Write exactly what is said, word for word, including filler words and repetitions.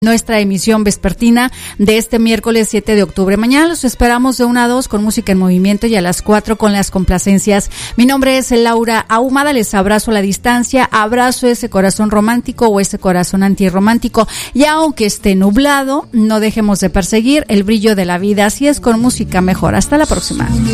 nuestra emisión vespertina de este miércoles siete de octubre. Mañana los esperamos de una a dos con música en movimiento y a las cuatro con las complacencias. Mi nombre es Laura Ahumada, les abrazo a la distancia, abrazo ese corazón romántico o ese corazón antirromántico, y aunque esté nublado, no dejemos de perseguir el brillo de la vida. Así es, con música mejor. Hasta la próxima.